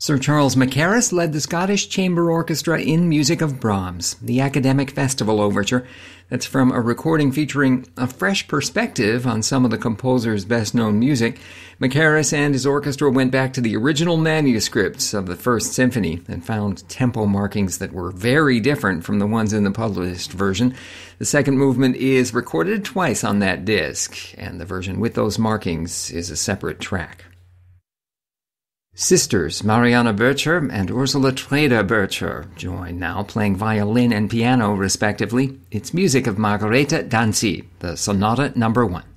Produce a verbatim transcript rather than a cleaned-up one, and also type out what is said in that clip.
Sir Charles Mackerras led the Scottish Chamber Orchestra in music of Brahms, the Academic Festival Overture. That's from a recording featuring a fresh perspective on some of the composer's best-known music. Mackerras and his orchestra went back to the original manuscripts of the First Symphony and found tempo markings that were very different from the ones in the published version. The second movement is recorded twice on that disc, and the version with those markings is a separate track. Sisters Marianne Bircher and Ursula Trader-Bircher join now, playing violin and piano respectively. It's music of Margareta Danzi, the Sonata Number One.